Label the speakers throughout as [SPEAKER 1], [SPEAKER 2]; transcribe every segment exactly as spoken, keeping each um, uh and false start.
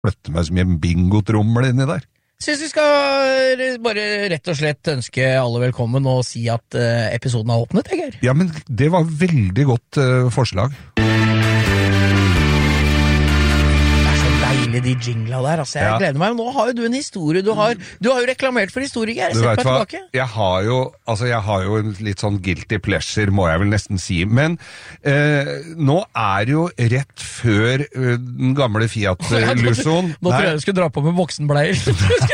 [SPEAKER 1] flytte meg som en bingotrommel inni der.
[SPEAKER 2] Synes vi skal bare rett og slett ønske alle velkommen og si at uh, episoden har åpnet, Eger.
[SPEAKER 1] Ja, men det var veldig godt uh, forslag.
[SPEAKER 2] Det er så deilig de jingla der, altså. Jeg ja. gleder meg. Nå har jo du en historie. Du har, du har jo reklamert for historiker. Sett meg tilbake.
[SPEAKER 1] Jeg har jo, altså jeg har jo en litt sånn guilty pleasure, må jeg vel nesten si. Men uh, nå er jo rett før uh, den gamle Fiat uh, Luson.
[SPEAKER 2] Nå tror jeg du skulle dra på med voksenbleier.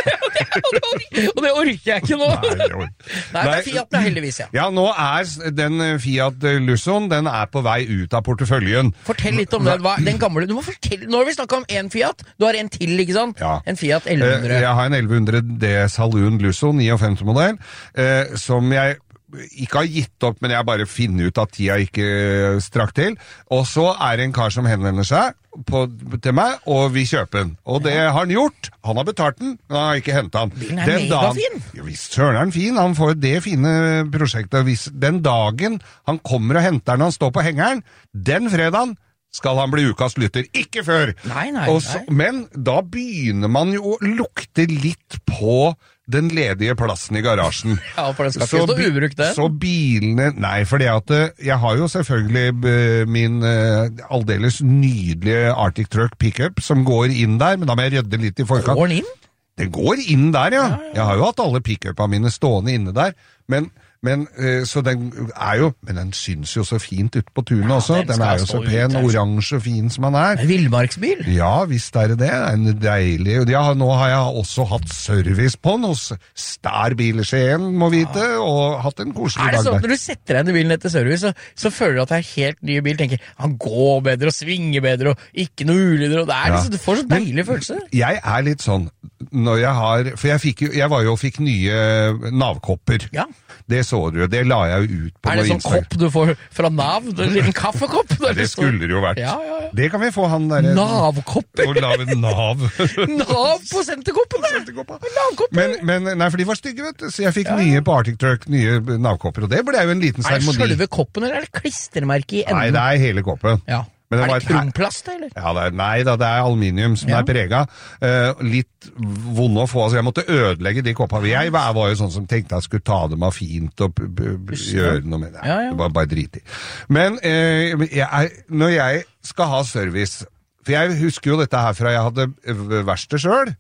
[SPEAKER 2] Og det orker jeg ikke nå. Nei, Nei men Fiat er heldigvis, ja.
[SPEAKER 1] Ja, nå er den Fiat Luson, den er på vei ut av porteføljen.
[SPEAKER 2] Fortell litt om det. Hva, den gamle, du må fortelle, nå har vi snakket om en Fiat, du har en til, ikke sant?
[SPEAKER 1] Ja.
[SPEAKER 2] En Fiat elleve hundre.
[SPEAKER 1] Jeg har en elleve hundre D Saloon Luson, femtifem modell, eh, som jeg ikke har gitt opp, men jeg bare finner ut at tida ikke strakk til. Og så er det en kar som henvender seg på, til meg, og vil kjøpe den. Og det har han gjort. Han har betalt den, men han har ikke hentet den.
[SPEAKER 2] Den er den megafin.
[SPEAKER 1] Ja, visst søren er den fin. Han får det fine prosjektet. Hvis den dagen han kommer og henter den, han står på hengeren, den fredagen skal han bli ukas lytter. Ikke før!
[SPEAKER 2] Nei, nei,
[SPEAKER 1] så,
[SPEAKER 2] nei.
[SPEAKER 1] Men da begynner man jo å lukte litt på den ledige plassen i garasjen.
[SPEAKER 2] Ja, for det skal ikke stå ubrukt det.
[SPEAKER 1] Så bilene, nei, for det at jeg har jo selvfølgelig min uh, aldeles nydelige Arctic Truck pickup som går inn der, men da må jeg rydde litt i forkant.
[SPEAKER 2] Går den inn?
[SPEAKER 1] Den går inn der, ja.
[SPEAKER 2] ja, ja.
[SPEAKER 1] Jeg har jo hatt alle pickupene mine stående inne der, men Men, uh, så den er jo, men den synes jo så fint ut på tunet ja, også. Den, den er jo så pen, oransje og fin som den er.
[SPEAKER 2] En villmarksbil?
[SPEAKER 1] Ja, visst er det det. En deilig. Ja, nå har jeg også hatt service på den hos Star Bilskjeen, må vite, ja. Og hatt en koselig dag der. Er det sånn at når du setter deg inn i bilen etter service, så, så føler du at det er en helt ny bil, tenker, han går bedre og svinger bedre, og ikke noe ulyder, og det er ja. liksom, du får så deilig men, følelse. Jeg er litt sånn, når jeg har, for jeg fikk jo, jeg var jo, fikk nye navkopper. Ja. Det så du jo, det la jeg jo ut på.
[SPEAKER 2] Er det sånn kopp du får fra Nav? En liten kaffekopp?
[SPEAKER 1] Ja, det skulle det jo vært.
[SPEAKER 2] Ja, ja, ja.
[SPEAKER 1] Det kan vi få han der.
[SPEAKER 2] Navkopper?
[SPEAKER 1] Og lave Nav.
[SPEAKER 2] Nav på senterkoppen der!
[SPEAKER 1] Men, men, nei, for de var stygge, vet du. Så jeg fikk ja. nye på Arctic Truck, nye Navkopper, og det ble jo en liten seremoni.
[SPEAKER 2] Er det selve koppen, eller er det klistermerke i enden?
[SPEAKER 1] Nei, det er hele koppen.
[SPEAKER 2] Ja.
[SPEAKER 1] Men
[SPEAKER 2] det er det
[SPEAKER 1] kromplast,
[SPEAKER 2] eller?
[SPEAKER 1] Ja, det er, nei da, det er aluminium som ja. er preget. Uh, litt vondt å få, altså jeg måtte ødelegge de koppene. Jeg var jo sånn som tenkte jeg skulle ta dem av fint og b b b gjøre noe med det. Ja, ja. Det var bare drit i. Men uh, jeg, når jeg skal ha service, for jeg husker jo dette her fra jeg hadde verksted selv,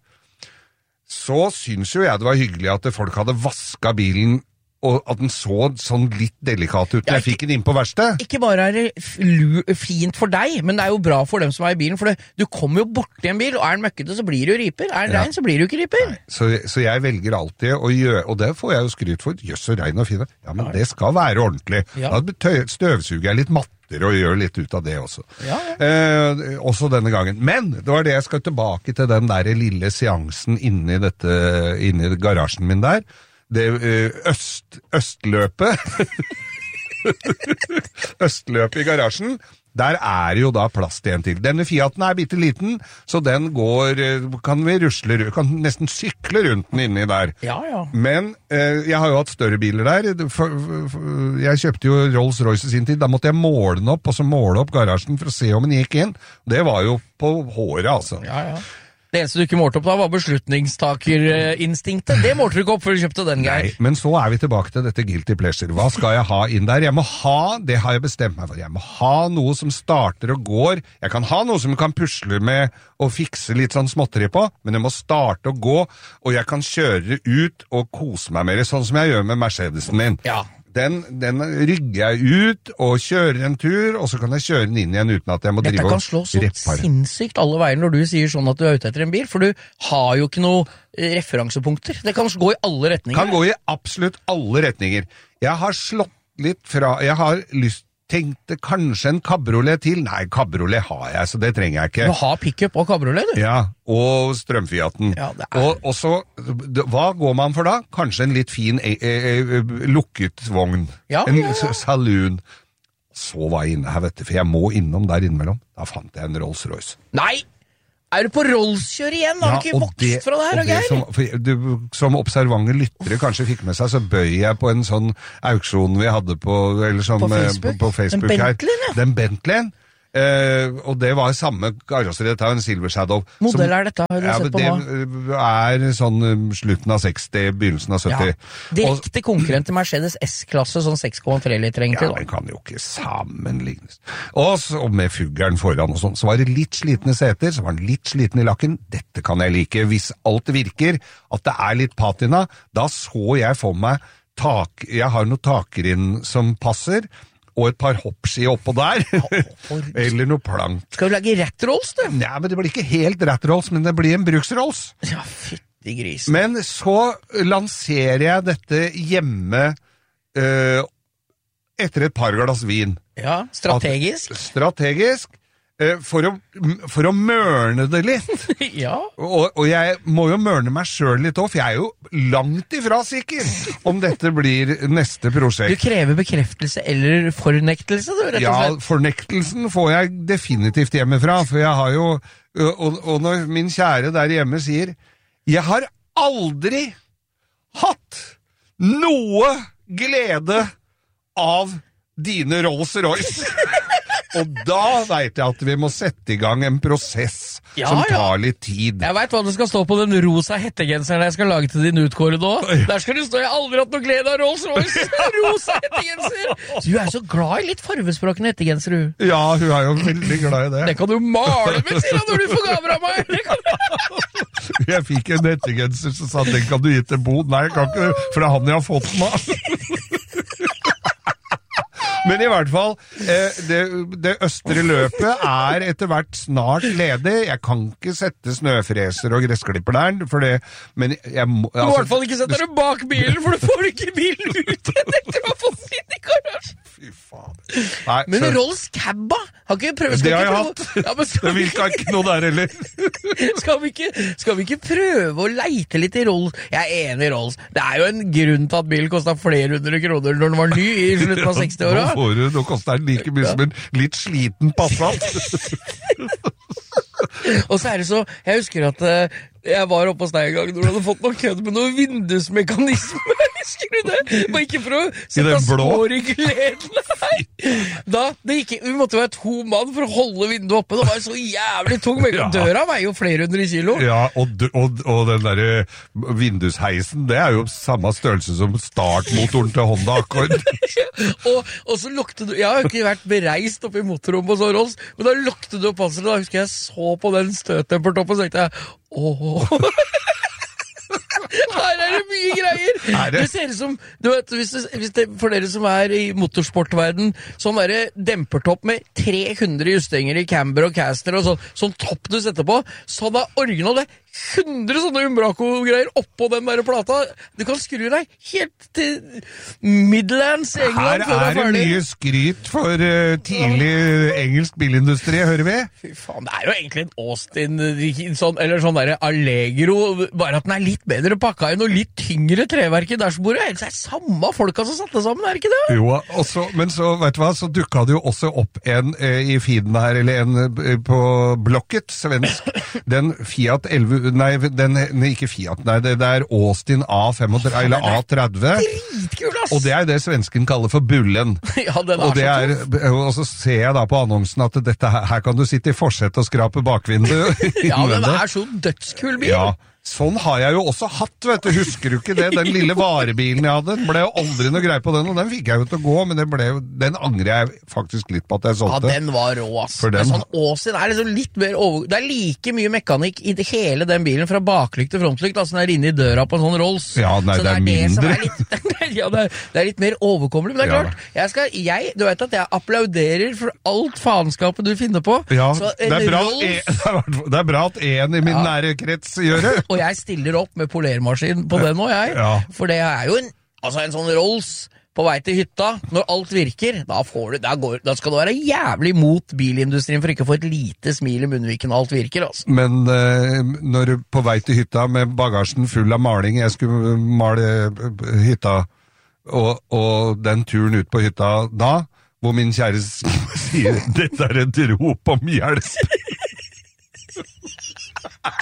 [SPEAKER 1] så synes jo jeg det var hyggelig at folk hadde vasket bilen og at den så sånn litt delikat ut når ja, jeg fikk den inn på verksted.
[SPEAKER 2] Ikke bare er det fint for deg, men det er jo bra for dem som er i bilen, for det, du kommer jo bort i en bil, og er den møkkete så blir det jo riper, er den ja. rein så blir det jo ikke riper. Nei,
[SPEAKER 1] så, så jeg velger alltid å gjøre, og det får jeg jo skryt for, jøss så rein og fin. Ja, men det skal være ordentlig. Ja. Da støvsuger jeg litt matter og gjør litt ut av det også. Ja, ja. Eh, også denne gangen. Men det var det jeg skal tilbake til den der lille seansen inni, dette, inni garasjen min der. Det øst, østløpet østløpet i garasjen, der er jo da plass til en til. Denne Fiaten er bitte liten, så den går, kan vi rusle, kan nesten sykle rundt den inni der.
[SPEAKER 2] Ja, ja.
[SPEAKER 1] Men eh, jeg har jo hatt større biler der. For, for, jeg kjøpte jo Rolls Royce i sin tid, da måtte jeg måle den opp, og så måle opp garasjen for å se om den gikk inn. Det var jo på håret, altså.
[SPEAKER 2] Ja, ja. Det eneste du ikke målte opp da var beslutningstakerinstinktet. Det målte du ikke opp før du kjøpte den, Geir.
[SPEAKER 1] Nei, men så er vi tilbake til dette guilty pleasure. Hva skal jeg ha inn der? Jeg må ha, det har jeg bestemt meg for, jeg må ha noe som starter og går. Jeg kan ha noe som jeg kan pusle med og fikse litt sånn småtteri på, men det må starte og gå, og jeg kan kjøre ut og kose meg mer, sånn som jeg gjør med Mercedesen min.
[SPEAKER 2] Ja.
[SPEAKER 1] Den, den rygger jeg ut og kjører en tur, og så kan jeg kjøre den inn igjen uten at jeg må
[SPEAKER 2] Dette
[SPEAKER 1] drive og
[SPEAKER 2] reppare. Dette kan slå så sinnssykt alle veier når du sier sånn at du er ute etter en bil, for du har jo ikke noe referansepunkter. Det kan gå i alle retninger.
[SPEAKER 1] Kan gå i absolutt alle retninger. Jeg har slått litt fra, jeg har lyst tenkte kanskje en kabriolet til. Nei, kabriolet har jeg, så det trenger jeg ikke.
[SPEAKER 2] Du har pick-up og kabriolet, du?
[SPEAKER 1] Ja, og strømfiaten.
[SPEAKER 2] Ja, det er...
[SPEAKER 1] og, og så, hva går man for da? Kanskje en litt fin e e e lukket vogn.
[SPEAKER 2] Ja,
[SPEAKER 1] en
[SPEAKER 2] ja, ja.
[SPEAKER 1] saloon. Så var jeg inne her, vet du, for jeg må innom der innimellom. Da fant jeg en Rolls Royce.
[SPEAKER 2] Nei! Er du på Rolls-kjør igjen? Har ja, du ikke vokst det, fra det her, og Geir?
[SPEAKER 1] Som, for, du, som observante lyttere kanskje fikk med seg, så bøy jeg på en sånn auksjon vi hadde på, eller som,
[SPEAKER 2] på Facebook,
[SPEAKER 1] på, på Facebook
[SPEAKER 2] den
[SPEAKER 1] her.
[SPEAKER 2] Bentleyen, ja.
[SPEAKER 1] Den Bentleyen. Uh, og det var samme karosseri, dette er en Silver Shadow.
[SPEAKER 2] Modell er dette, har du
[SPEAKER 1] ja,
[SPEAKER 2] sett på nå?
[SPEAKER 1] Det er sånn slutten av seksti, begynnelsen av sytti.
[SPEAKER 2] Ja, direkte konkurrent til Mercedes S-klasse, sånn seks komma tre liter egentlig.
[SPEAKER 1] Ja, den kan jo ikke sammenlignes. Og, så, og med fuggeren foran og sånn, så var det litt slitne seter, så var den litt sliten i lakken. Dette kan jeg like. Hvis alt virker, at det er litt patina, da så jeg for meg tak, jeg har noe takerinn som passer, og et par hoppski oppå der, eller noe plank.
[SPEAKER 2] Skal du lage Rat-Rolls, du?
[SPEAKER 1] Ja, men det blir ikke helt Rat-Rolls, men det blir en Bruks-Rolls.
[SPEAKER 2] Ja, fytti grisen.
[SPEAKER 1] Men så lanserer jeg dette hjemme uh, etter et par glass vin.
[SPEAKER 2] Ja, strategisk.
[SPEAKER 1] At, strategisk. For å, for å mørne det litt.
[SPEAKER 2] Ja.
[SPEAKER 1] Og, og jeg må jo mørne meg selv litt også, for jeg er jo langt ifra sikker om dette blir neste prosjekt.
[SPEAKER 2] Du krever bekreftelse eller fornektelse, du, rett og slett?
[SPEAKER 1] Ja, fornektelsen får jeg definitivt hjemmefra, for jeg har jo, og, og når min kjære der hjemme sier, jeg har aldri hatt noe glede av dine Rolls-Royce. Og da vet jeg at vi må sette i gang en prosess ja, som tar ja. litt tid.
[SPEAKER 2] Jeg vet hva det skal stå på den rosa hettegenseren jeg skal lage til din utkåre nå. Der skal det stå, jeg har aldri hatt noe glede av Rolls-Royce. Rosa hettegenser. Du er så glad i litt farvespråkende hettegenser, du.
[SPEAKER 1] Ja, hun er jo veldig glad i det.
[SPEAKER 2] Det kan du male med, sier han, når du får gaver av meg. Det kan du.
[SPEAKER 1] Jeg fikk en hettegenser, så sa den kan du gi til Bo. Nei, jeg kan ikke, for det er han jeg har fått meg. Men i hvert fall, det, det østre løpet er etter hvert snart ledig. Jeg kan ikke sette snøfreser og gressklipper der, for det, men jeg må...
[SPEAKER 2] Du må altså, i hvert fall ikke sette deg bak bilen, for du får ikke bilen ut etter å ha fått inn i garasjen. Fy faen. Nei, men så... Rolls Cabba, har ikke prøvd...
[SPEAKER 1] Det har jeg hatt. Ja, det virker ikke noe der heller.
[SPEAKER 2] skal, vi ikke, skal vi ikke prøve å leite litt i Rolls? Jeg er enig i Rolls. Det er jo en grunn til at bilen kostet flere hundre kroner når den var ny i slutten av seksti-åra.
[SPEAKER 1] Får du, nå koster den like mye som en litt sliten Passat.
[SPEAKER 2] Og så er det så, jeg husker at uh, jeg var oppe hos deg en gang når du hadde fått noe kødd med noe vindusmekanisme, husker du det? Bare ikke for å sette spår i gleden. Da, det gikk, vi måtte være to mann for å holde vinduet oppe, det var så jævlig tung, men ja. Døra veier jo flere hundre kilo.
[SPEAKER 1] Ja, og, og, og den der vindusheisen, det er jo samme størrelse som startmotoren til Honda Accord.
[SPEAKER 2] og, og så lukte du, jeg har jo ikke vært bereist oppe i motorrommet på så Rolls, men da lukte du opp panseret, da husker jeg så på den støttempertoppen, så tenkte jeg, åh, her er det mye greier. Det? det ser ut som, du vet, hvis det, hvis det, for dere som er i motorsportverden, sånn der dempertopp med tre hundre justeringer i camber og caster og sånn, sånn topp du setter på, sånn er original, det hundre sånne Umbraco-greier oppå den der plata. Du kan skru deg helt til Midlands England.
[SPEAKER 1] Her er det mye skryt for uh, tidlig engelsk bilindustri, hører vi?
[SPEAKER 2] Fy faen, det er jo egentlig en Austin, sånn, eller sånn der Allegro, bare at den er litt bedre pakka inn og litt tyngre treverk i dashbordet. Ellers er det samme folka som satte sammen, er det ikke det?
[SPEAKER 1] Jo, også, men så, vet du hva, så dukket det jo også opp en uh, i feeden her, eller en uh, på Blocket, svensk, den Fiat elleve. Nei, den, ikke Fiat, nei, det, det er Austin A femogtredve, eller A tretti.
[SPEAKER 2] Dritkul, ass!
[SPEAKER 1] Og det er det svensken kaller for Bullen.
[SPEAKER 2] Ja, den er
[SPEAKER 1] og, det
[SPEAKER 2] så
[SPEAKER 1] er, og så ser jeg da på annonsen at dette, her kan du sitte i forsett og skrape bakvindet.
[SPEAKER 2] Ja, den er så dødskul bil.
[SPEAKER 1] Ja. Sånn har jeg jo også hatt, vet du, husker du ikke det? Den lille varebilen jeg hadde, den ble jo aldri noe grei på den, og den fikk jeg jo til å gå, men den, ble jo, den angrer jeg faktisk litt på at jeg solgte.
[SPEAKER 2] Ja, den var rå, ass. For den... Sånn Austin er liksom litt mer over... Det er like mye mekanikk i det, hele den bilen, fra baklykt til frontlykt, altså den er inne i døra på en sånn Rolls.
[SPEAKER 1] Ja, nei, det er, det er mindre.
[SPEAKER 2] Det er litt, ja, det er, det er litt mer overkommelig, men det er klart, ja, jeg skal, jeg, du vet at jeg applauderer for alt faenskapet du finner på.
[SPEAKER 1] Ja,
[SPEAKER 2] så
[SPEAKER 1] det er, bra, Rolls... det er bra at en i min ja. nære krets gjør det.
[SPEAKER 2] Og jeg stiller opp med polermaskin på den nå, jeg. Ja. For det er jo en, altså en sånn Rolls på vei til hytta. Når alt virker, da, får du, da, går, da skal du være jævlig mot bilindustrien for ikke å få et lite smil i munnviken når alt virker. Altså.
[SPEAKER 1] Men uh, når du på vei til hytta med bagasjen full av maling, jeg skulle male hytta, og, og den turen ut på hytta da, hvor min kjære sier, dette er et rop om hjelp.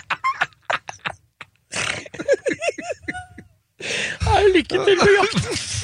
[SPEAKER 2] Lykke til på jakten!